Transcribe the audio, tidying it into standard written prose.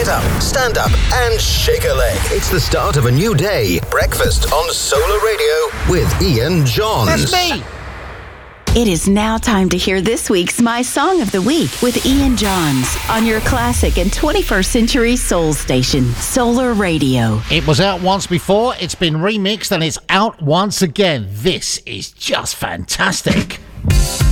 Get up, stand up and shake a leg. It's the start of a new day. Breakfast on Solar Radio with Ian Johns. That's me. It is now time to hear this week's My Song of the Week with Ian Johns on your classic and 21st century soul station, Solar Radio. It was out once before, it's been remixed, and it's out once again. This is just fantastic.